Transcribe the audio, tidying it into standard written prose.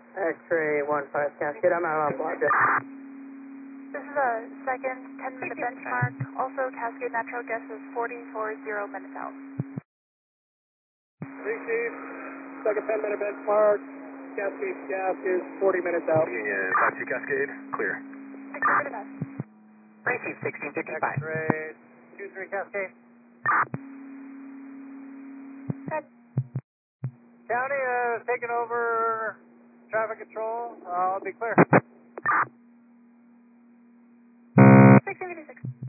X-ray 15 Cascade, I'm out on block. This is a second 10-minute benchmark. Also, Cascade Natural Gas is 40 minutes out. Big Chief, second 10-minute benchmark. Cascade gas is 40 minutes out. Union 52 Cascade, clear. 60 minutes. Big Chief 1655. X-ray 23 Cascade. Good. County taking over traffic control. I'll be clear. 676.